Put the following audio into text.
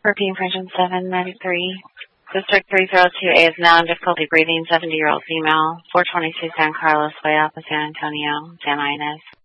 European Franklin 793. District 302A is now in difficulty breathing, 70-year-old female, 422 San Carlos Way off of San Antonio, Santa Ynez.